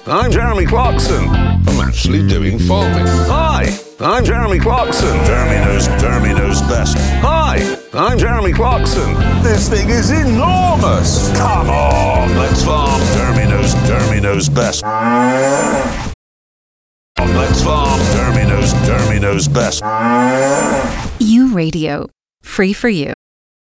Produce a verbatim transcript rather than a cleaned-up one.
I'm Jeremy Clarkson. I'm actually doing farming. Hi, I'm Jeremy Clarkson. Jeremy knows, Jeremy knows best. Hi, I'm Jeremy Clarkson. This thing is enormous. Come on, let's farm. Jeremy knows, Jeremy knows best. Let's farm. Jeremy knows, Jeremy knows best. U Radio. Free for you.